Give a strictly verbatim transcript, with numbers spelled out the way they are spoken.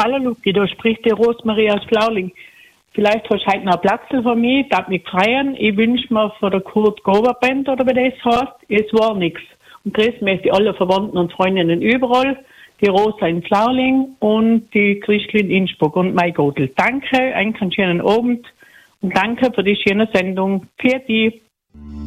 Hallo Luki, da spricht die Rosmarie aus Flauling. Vielleicht hast du heute noch einen Platz für mich, darf mich freuen. Ich wünsche mir von der Kurt Gober Band, oder wie das heißt, es war nix. Und grüß möchte ich alle Verwandten und Freundinnen überall, die Rosa in Flauling und die Christel in Innsbruck und mein Godel. Danke, einen schönen Abend und danke für die schöne Sendung. Für die.